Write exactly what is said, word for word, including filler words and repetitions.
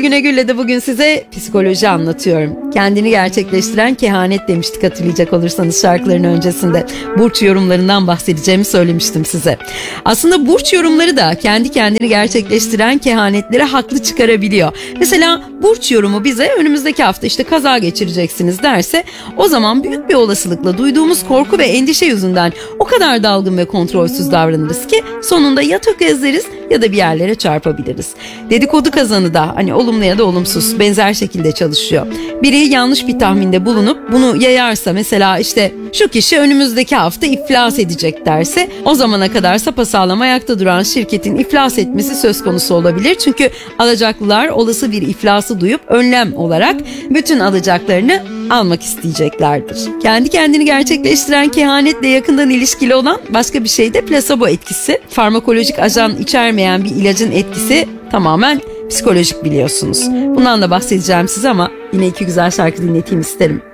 Güne Gül'le de bugün size psikoloji anlatıyorum. Kendini gerçekleştiren kehanet demiştik hatırlayacak olursanız şarkıların öncesinde. Burç yorumlarından bahsedeceğimi söylemiştim size. Aslında burç yorumları da kendi kendini gerçekleştiren kehanetleri haklı çıkarabiliyor. Mesela burç yorumu bize önümüzdeki hafta işte kaza geçireceksiniz derse, o zaman büyük bir olasılıkla duyduğumuz korku ve endişe yüzünden o kadar dalgın ve kontrolsüz davranırız ki sonunda ya tökezleriz ya da bir yerlere çarpabiliriz. Dedikodu kazanı da hani olumlu ya da olumsuz benzer şekilde çalışıyor. Biri yanlış bir tahminde bulunup bunu yayarsa, mesela işte şu kişi önümüzdeki hafta iflas edecek derse, o zamana kadar sapasağlam ayakta duran şirketin iflas etmesi söz konusu olabilir. Çünkü alacaklılar olası bir iflası duyup önlem olarak bütün alacaklarını almak isteyeceklerdir. Kendi kendini gerçekleştiren kehanetle yakından ilişkili olan başka bir şey de plasebo etkisi. Farmakolojik ajan içermeyen bir ilacın etkisi tamamen psikolojik, biliyorsunuz. Bundan da bahsedeceğim size ama yine iki güzel şarkı dinleteyim isterim.